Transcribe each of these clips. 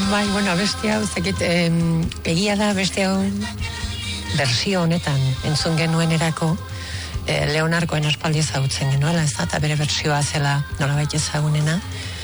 Bai, bueno, beste hau, egia da beste hau bersio honetan entzun genuenerako Leonarkoen aspaldi ezagutzen genuela, ez da, eta bere bersioa zela nolabait ezagunena.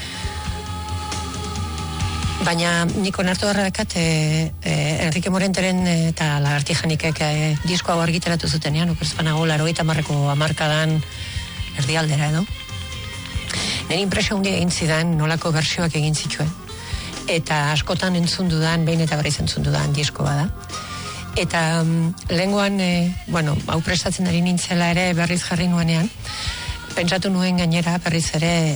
Baina nik onartu darrakat Enrique Morenteren eta Lagartijanikek disko hau argitaratu zutenean, okerzpanago 80ko hamarkadan erdialdera edo. Nire impresio handia egin zidan nolako bersioak egin zituen. Eta askotan entzun dudan, behin eta berriz entzun dudan disko bada. Eta lehengoan, hau prestatzen ari nintzela ere berriz jarri nuenean, pentsatu nuen gainera berriz ere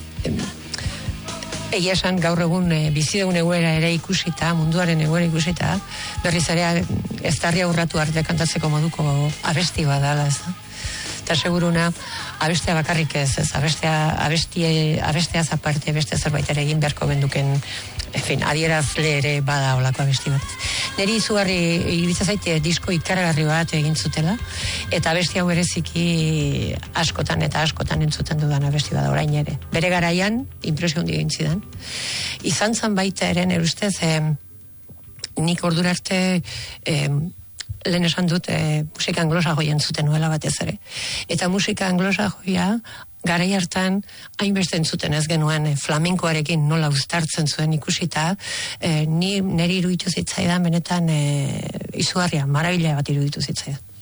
egia esan gaur egun bizidegun egoera ere ikusita, munduaren egoera ikusita, berriz ere ez darria urratu arte kantatzeko moduko abesti badala, ez da. Eta seguruna, abestea bakarrik ez, abesteaz aparte, beste zerbait ere egin beharko benduken, adierazle ere bada olako abesti bat. Neri izugarri ibiza zaite disko ikaragarri bat egin zutela, eta abesti hau bereziki askotan entzuten dudan abesti bada orain ere. Bere garaian, impresio handi egin zidan. Izan zan baita ere, nire ustez, nik ordura arte lehen esan dut musika anglosajoia entzuten nuela batez ere. Eta musika anglosajoia garai hartan hainbeste entzuten ez genuen flamenkoarekin nola uztartzen zuen ikusita, niri iruditu zitzaidan benetan izugarria, marabila bat iruditu zitzaidan.